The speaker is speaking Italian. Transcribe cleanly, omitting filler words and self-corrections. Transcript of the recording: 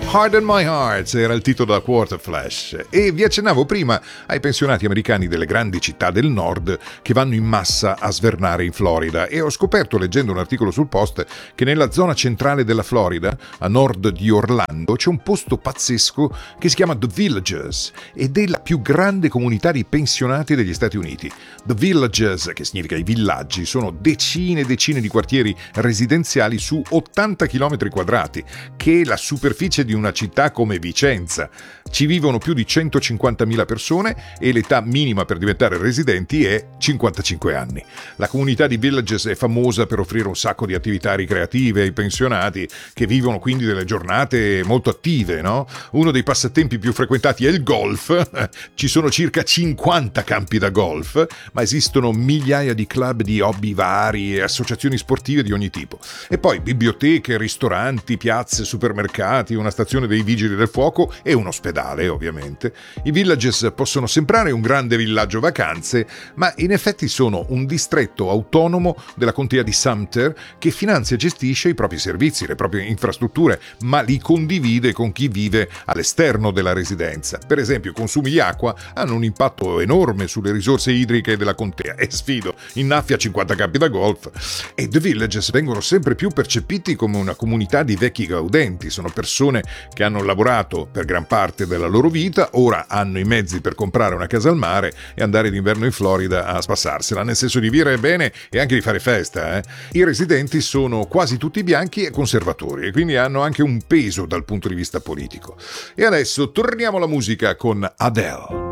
Harden My Heart era il titolo da Quarter Flash, e vi accennavo prima ai pensionati americani delle grandi città del nord che vanno in massa a svernare in Florida, e ho scoperto leggendo un articolo sul Post che nella zona centrale della Florida, a nord di Orlando, c'è un posto pazzesco che si chiama The Villages ed è la più grande comunità di pensionati degli Stati Uniti. The Villages, che significa i villaggi, sono decine e decine di quartieri residenziali su 80 km quadrati, che è la superficie di una città come Vicenza. Ci vivono più di 150.000 persone e l'età minima per diventare residenti è 55 anni. La comunità di Villages è famosa per offrire un sacco di attività ricreative ai pensionati, che vivono quindi delle giornate molto attive, no? Uno dei passatempi più frequentati è il golf. Ci sono circa 50 campi da golf, ma esistono migliaia di club di hobby vari e associazioni sportive di ogni tipo. E poi biblioteche, ristoranti, piazze, supermercati, una stazione dei vigili del fuoco e un ospedale, ovviamente. I villages possono sembrare un grande villaggio vacanze, ma in effetti sono un distretto autonomo della contea di Sumter che finanzia e gestisce i propri servizi, le proprie infrastrutture, ma li condivide con chi vive all'esterno della residenza. Per esempio, i consumi di acqua hanno un impatto enorme sulle risorse idriche della contea, e sfido, innaffia 50 campi da golf. E The Villages vengono sempre più percepiti come una comunità di vecchi gaudenti. Sono persone che hanno lavorato per gran parte della loro vita, ora hanno i mezzi per comprare una casa al mare e andare d'inverno in Florida a spassarsela, nel senso di vivere bene e anche di fare festa. I residenti sono quasi tutti bianchi e conservatori, e quindi hanno anche un peso dal punto di vista politico. E adesso torniamo alla musica con Adele.